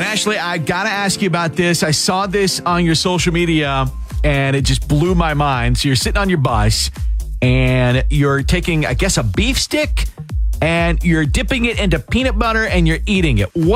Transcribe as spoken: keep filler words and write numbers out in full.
Ashley, I got to ask you about this. I saw this on your social media, and it just blew my mind. So you're sitting on your bus, and you're taking, I guess, a beef stick, and you're dipping it into peanut butter, and you're eating it. What